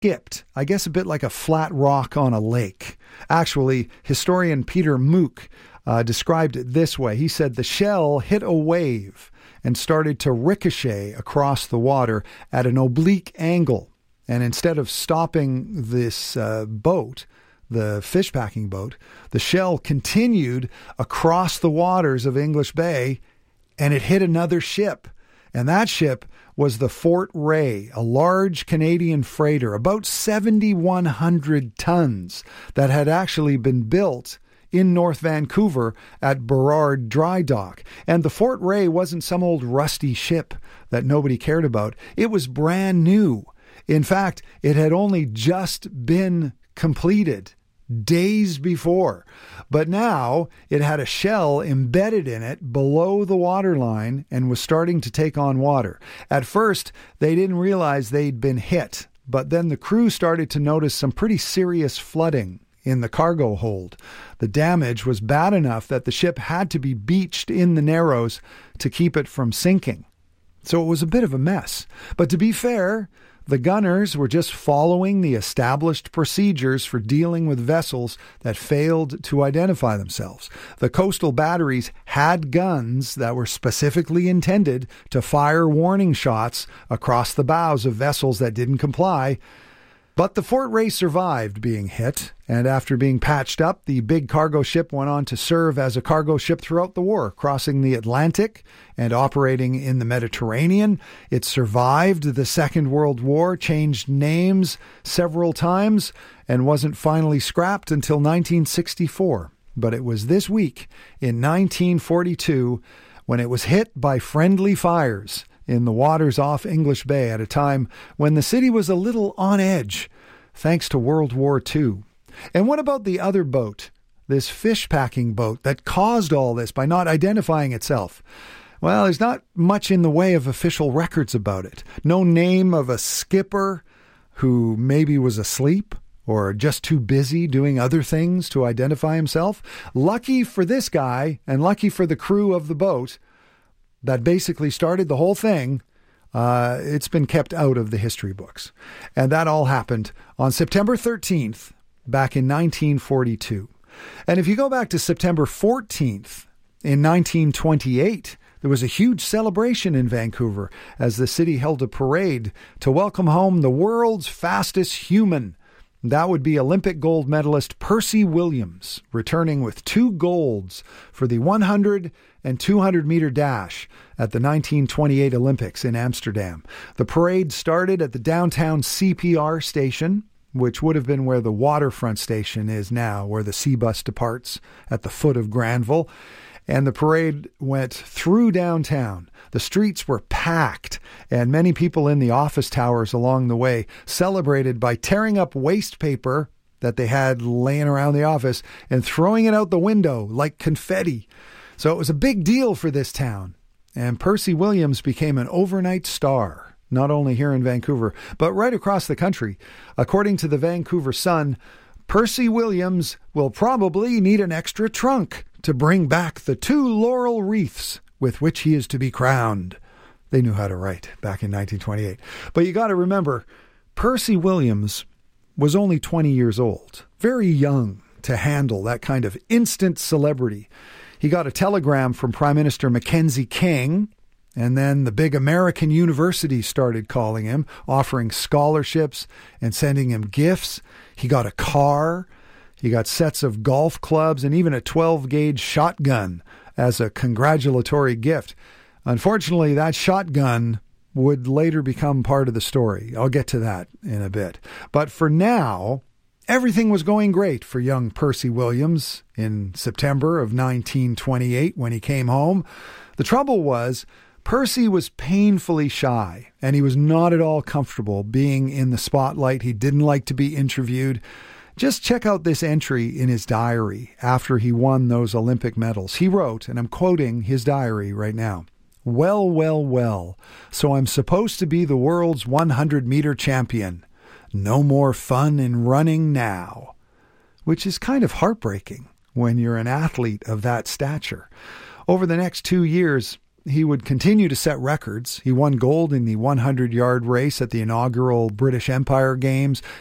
skipped, I guess a bit like a flat rock on a lake. Actually, historian Peter Mook described it this way. He said the shell hit a wave and started to ricochet across the water at an oblique angle. And instead of stopping this boat, the fish packing boat, the shell continued across the waters of English Bay, and it hit another ship. And that ship was the Fort Ray, a large Canadian freighter, about 7,100 tons, that had actually been built in North Vancouver at Burrard Dry Dock. And the Fort Ray wasn't some old rusty ship that nobody cared about. It was brand new. In fact, it had only just been completed days before. But now it had a shell embedded in it below the waterline and was starting to take on water. At first, they didn't realize they'd been hit, but then the crew started to notice some pretty serious flooding in the cargo hold. The damage was bad enough that the ship had to be beached in the Narrows to keep it from sinking. So it was a bit of a mess. But to be fair, the gunners were just following the established procedures for dealing with vessels that failed to identify themselves. The coastal batteries had guns that were specifically intended to fire warning shots across the bows of vessels that didn't comply. But the Fort Ray survived being hit, and after being patched up, the big cargo ship went on to serve as a cargo ship throughout the war, crossing the Atlantic and operating in the Mediterranean. It survived the Second World War, changed names several times, and wasn't finally scrapped until 1964. But it was this week, in 1942, when it was hit by friendly fires in the waters off English Bay at a time when the city was a little on edge, thanks to World War II. And what about the other boat, this fish packing boat that caused all this by not identifying itself? Well, there's not much in the way of official records about it. No name of a skipper who maybe was asleep or just too busy doing other things to identify himself. Lucky for this guy and lucky for the crew of the boat that basically started the whole thing, it's been kept out of the history books. And that all happened on September 13th, back in 1942. And if you go back to September 14th in 1928, there was a huge celebration in Vancouver as the city held a parade to welcome home the world's fastest human. That would be Olympic gold medalist Percy Williams, returning with 2 golds for the 100 and 200-meter dash at the 1928 Olympics in Amsterdam. The parade started at the downtown CPR station, which would have been where the waterfront station is now, where the sea bus departs at the foot of Granville. And the parade went through downtown. The streets were packed, and many people in the office towers along the way celebrated by tearing up waste paper that they had laying around the office and throwing it out the window like confetti. So it was a big deal for this town. And Percy Williams became an overnight star, not only here in Vancouver, but right across the country. According to the Vancouver Sun, Percy Williams will probably need an extra trunk to bring back the 2 laurel wreaths with which he is to be crowned. They knew how to write back in 1928. But you got to remember, Percy Williams was only 20 years old, very young to handle that kind of instant celebrity. He got a telegram from Prime Minister Mackenzie King, and then the big American universities started calling him, offering scholarships and sending him gifts. He got a car. He got sets of golf clubs and even a 12-gauge shotgun as a congratulatory gift. Unfortunately, that shotgun would later become part of the story. I'll get to that in a bit. But for now, everything was going great for young Percy Williams in September of 1928 when he came home. The trouble was, Percy was painfully shy, and he was not at all comfortable being in the spotlight. He didn't like to be interviewed. Just check out this entry in his diary after he won those Olympic medals. He wrote, and I'm quoting his diary right now, "Well, well, well, so I'm supposed to be the world's 100-meter champion. No more fun in running now." Which is kind of heartbreaking when you're an athlete of that stature. Over the next 2 years, he would continue to set records. He won gold in the 100-yard race at the inaugural British Empire Games,